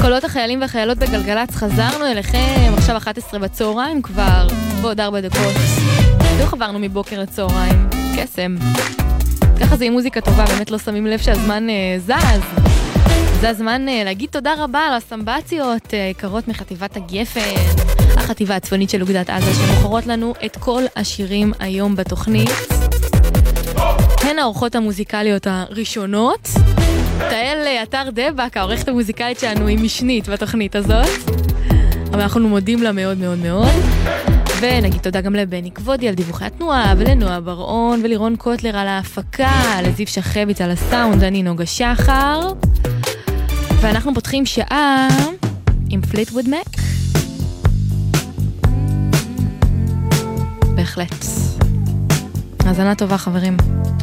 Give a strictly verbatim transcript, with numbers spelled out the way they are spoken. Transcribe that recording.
עולות החיילים והחיילות בגלגלץ, חזרנו אליכם, עכשיו אחת עשרה בצהריים כבר, ועוד ארבע דקות. לא חברנו מבוקר לצהריים, קסם. ככה זה עם מוזיקה טובה, באמת לא שמים לב שהזמן אה, זז. זה הזמן אה, להגיד תודה רבה על הסמבציות, אה, יקרות מחטיבת הגפן, החטיבה הצפונית של אוגדת עזה, שמוכרות לנו את כל השירים היום בתוכנית. הן האורחות המוזיקליות הראשונות. תאל אתר דבק, העורכת המוזיקלית שלנו היא משנית בתוכנית הזאת. אבל אנחנו מודים לה מאוד מאוד מאוד. ונגיד תודה גם לבני כבודי על דיווחי התנועה, ולנועה ברעון, ולירון קוטלר על ההפקה, לזיו שחביץ על הסאונד, אני נוגה שחר. ואנחנו פותחים שעה עם פליטווד מק. בהחלט. האזנה טובה חברים.